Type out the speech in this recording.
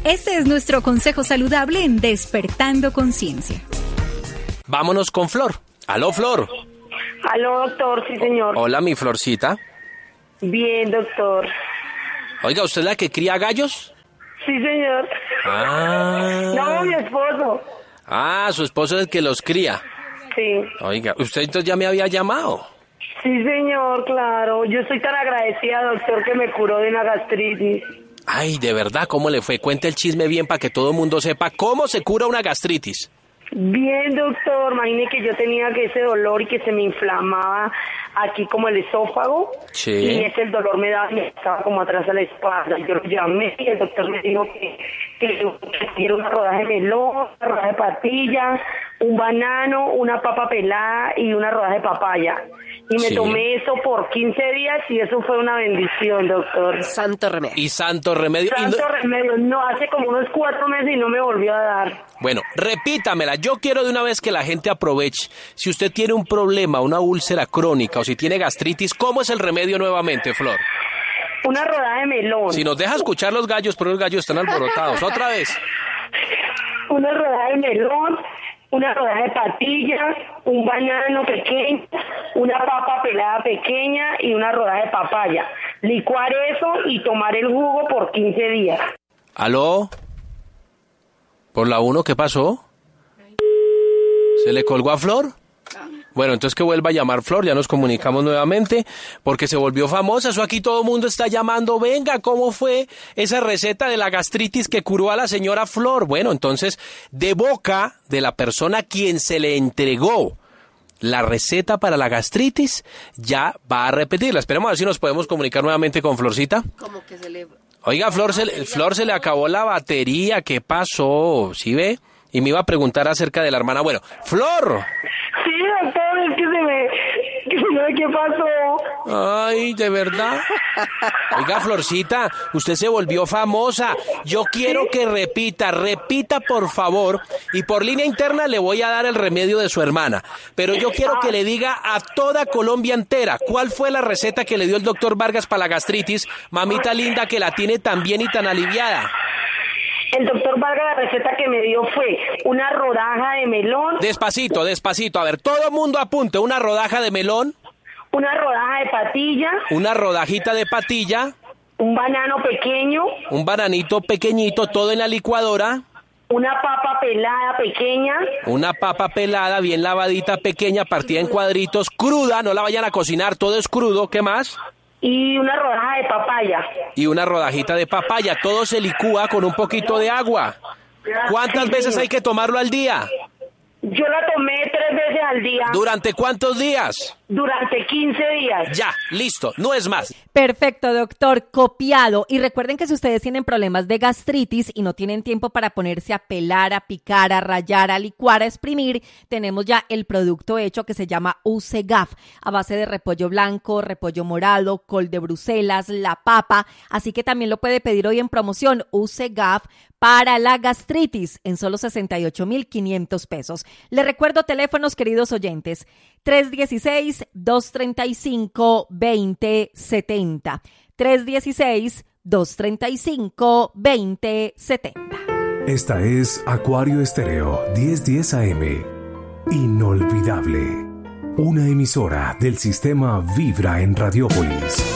Este es nuestro consejo saludable en Despertando Conciencia. Vámonos con Flor. Aló, Flor. Aló, doctor, sí, señor. Hola, mi Florcita. Bien, doctor. Oiga, ¿usted es la que cría gallos? Sí, señor. No, mi esposo. Su esposo es el que los cría. Sí. Oiga, ¿usted entonces ya me había llamado? Sí, señor, claro. Yo estoy tan agradecida, doctor, que me curó de una gastritis. Ay, de verdad, ¿cómo le fue? Cuente el chisme bien para que todo el mundo sepa cómo se cura una gastritis. Bien, doctor. Imagine que yo tenía ese dolor y que se me inflamaba aquí como el esófago. Sí. Y ese dolor me estaba como atrás de la espalda. Yo lo llamé y el doctor me dijo que quiero una rodaja de melón, una rodaja de patilla, un banano, una papa pelada y una rodaja de papaya. Y me tomé eso por 15 días y eso fue una bendición, doctor. Santo remedio. Y santo remedio. Remedio. No, hace como unos 4 meses y no me volvió a dar. Bueno, repítamela. Yo quiero de una vez que la gente aproveche. Si usted tiene un problema, una úlcera crónica o si tiene gastritis, ¿cómo es el remedio nuevamente, Flor? Una rodaja de melón. Si nos deja escuchar los gallos, pero los gallos están alborotados. Otra vez. Una rodaja de melón, una rodaja de patilla, un banano pequeño, una papa pelada pequeña y una rodaja de papaya. Licuar eso y tomar el jugo por 15 días. ¿Aló? ¿Por la 1 qué pasó? ¿Se le colgó a Flor? Bueno, entonces que vuelva a llamar Flor, ya nos comunicamos nuevamente, porque se volvió famosa, eso aquí todo el mundo está llamando, venga, ¿cómo fue esa receta de la gastritis que curó a la señora Flor? Bueno, entonces, de boca de la persona a quien se le entregó la receta para la gastritis, ya va a repetirla. Esperemos a ver si nos podemos comunicar nuevamente con Florcita. Como que se le... Oiga, Flor se le acabó la batería, ¿qué pasó? ¿Sí ve? Y me iba a preguntar acerca de la hermana. Bueno, Flor. Sí, doctor, es que ¿qué pasó? Ay, ¿de verdad? Oiga, Florcita, usted se volvió famosa. Yo quiero que repita por favor, y por línea interna le voy a dar el remedio de su hermana. Pero yo quiero que le diga a toda Colombia entera cuál fue la receta que le dio el doctor Vargas para la gastritis, mamita linda que la tiene tan bien y tan aliviada. El doctor Vargas, la receta que me dio fue una rodaja de melón. Despacito. A ver, todo el mundo apunte. Una rodaja de melón. Una rodaja de patilla. Una rodajita de patilla. Un banano pequeño. Un bananito pequeñito, todo en la licuadora. Una papa pelada pequeña. Una papa pelada, bien lavadita, pequeña, partida en cuadritos, cruda. No la vayan a cocinar, todo es crudo. ¿Qué más? Y una rodaja de papaya. Y una rodajita de papaya. Todo se licúa con un poquito de agua. ¿Cuántas veces hay que tomarlo al día? Yo la tomé 3 veces al día. ¿Durante cuántos días? Durante 15 días. Ya, listo, no es más. Perfecto, doctor, copiado. Y recuerden que si ustedes tienen problemas de gastritis y no tienen tiempo para ponerse a pelar, a picar, a rallar, a licuar, a exprimir, tenemos ya el producto hecho que se llama UCGAF, a base de repollo blanco, repollo morado, col de Bruselas, la papa. Así que también lo puede pedir hoy en promoción, UCGAF para la gastritis, en solo 68,500 pesos. Les recuerdo teléfonos, queridos oyentes, 316-235-2070. 316-235-2070. Esta es Acuario Estéreo 1010 AM. Inolvidable. Una emisora del sistema Vibra en Radiópolis.